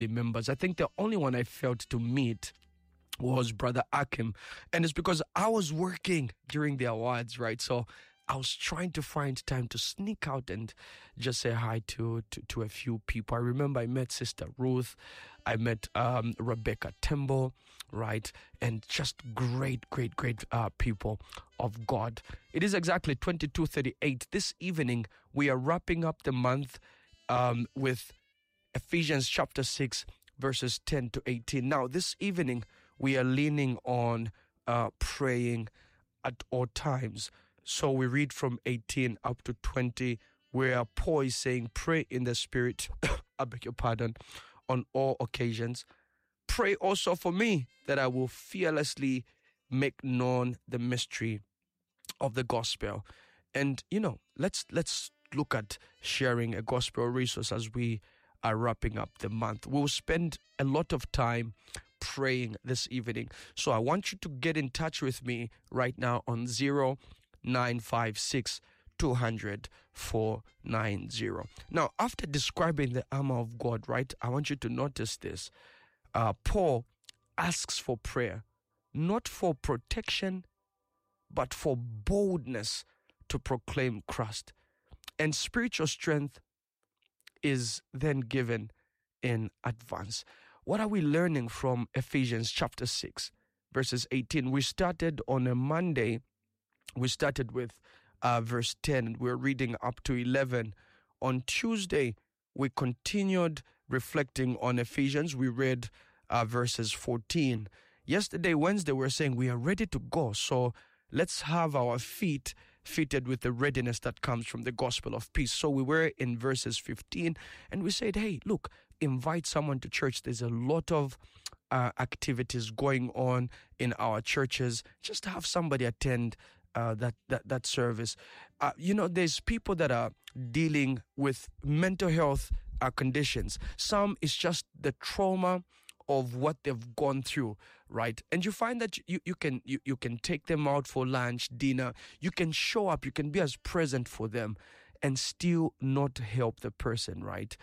members. I think the only one I failed to meet was Brother Akim. And it's because I was working during the awards, right? So I was trying to find time to sneak out and just say hi to a few people. I remember I met Sister Ruth. I met Rebecca Tembo, right? And just great people of God. It is exactly 22:38. This evening, we are wrapping up the month with Ephesians chapter 6, verses 10 to 18. Now, this evening, we are leaning on praying at all times. So we read from 18 up to 20, where Paul is saying, pray in the Spirit, I beg your pardon, on all occasions. Pray also for me that I will fearlessly make known the mystery of the gospel. And, let's look at sharing a gospel resource as we are wrapping up the month. We'll spend a lot of time praying this evening. So I want you to get in touch with me right now on 0956 200 490. Now, after describing the armor of God, right, I want you to notice this. Paul asks for prayer, not for protection, but for boldness to proclaim Christ. And spiritual strength is then given in advance. What are we learning from Ephesians chapter 6, verses 18? We started on a Monday. We started with verse 10. We're reading up to 11. On Tuesday, we continued reflecting on Ephesians. We read verses 14. Yesterday, Wednesday, we're saying we are ready to go. So let's have our feet fitted with the readiness that comes from the gospel of peace. So we were in verses 15, and we said, hey, look, invite someone to church. There's a lot of activities going on in our churches. Just have somebody attend that service. There's people that are dealing with mental health conditions. Some is just the trauma of what they've gone through, right? And you find that you can take them out for lunch, dinner. You can show up, you can be as present for them and still not help the person, right?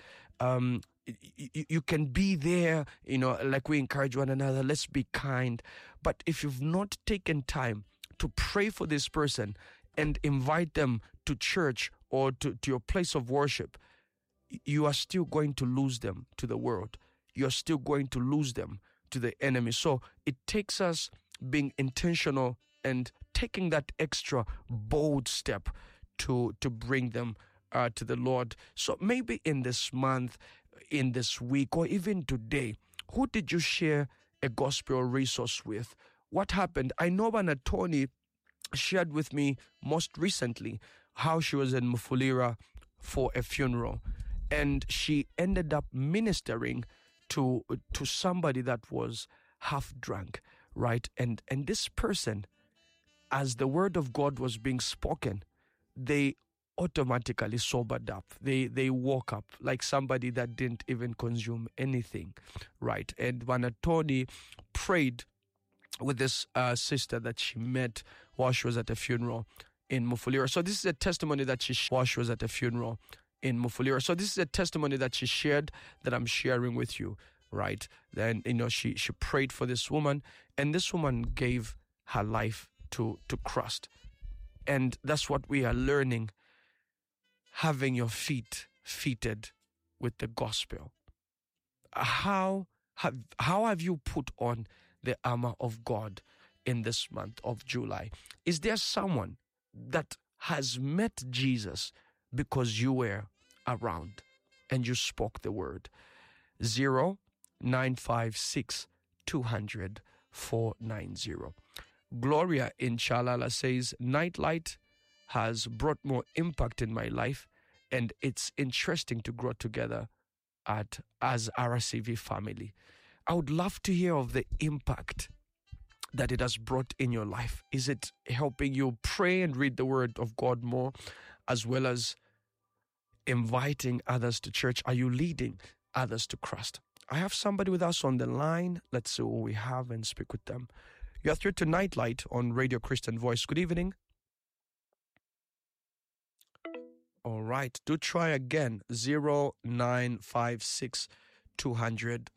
You can be there, like we encourage one another, let's be kind. But if you've not taken time to pray for this person and invite them to church or to your place of worship, you are still going to lose them to the world. You're still going to lose them to the enemy. So it takes us being intentional and taking that extra bold step to bring them to the Lord. So maybe in this month, in this week, or even today, who did you share a gospel resource with? What happened? I know Banatoni shared with me most recently how she was in Mufulira for a funeral, and she ended up ministering to somebody that was half drunk, right? And this person, as the word of God was being spoken, they automatically sobered up. They woke up like somebody that didn't even consume anything, right? And Vanatoni prayed with this sister that she met while she was at a funeral in Mufulira. So this is a testimony that while she was at a funeral in Mufulira. So this is a testimony that she shared that I'm sharing with you, right? Then, she prayed for this woman, and this woman gave her life to Christ. And that's what we are learning, having your feet fitted with the gospel. How have you put on the armor of God in this month of July? Is there someone that has met Jesus because you were around and you spoke the word? 0956 200 490. Gloria in Chalala says, Nightlight has brought more impact in my life, and it's interesting to grow together as RCV family. I would love to hear of the impact that it has brought in your life. Is it helping you pray and read the word of God more, as well as inviting others to church? Are you leading others to Christ? I have somebody with us on the line. Let's see who we have and speak with them. You are through to Nightlight on Radio Christian Voice. Good evening. All right. Do try again. 0956 200